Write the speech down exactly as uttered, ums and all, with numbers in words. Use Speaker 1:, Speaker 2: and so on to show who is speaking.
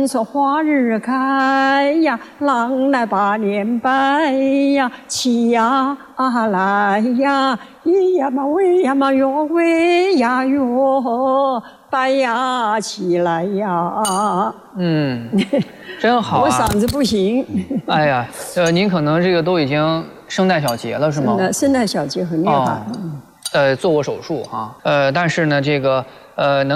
Speaker 1: 人说花儿开呀，郎来把脸掰呀，起呀来呀，咿呀嘛喂呀嘛哟喂呀哟，掰呀起来呀。
Speaker 2: 嗯，真好啊！
Speaker 1: 我嗓子不行。
Speaker 2: 哎呀，呃，您可能这个都已经声带小结了是吗？
Speaker 1: 声带小结很厉害。
Speaker 2: 哦，呃，做过手术哈，呃，但是呢，这个呃能。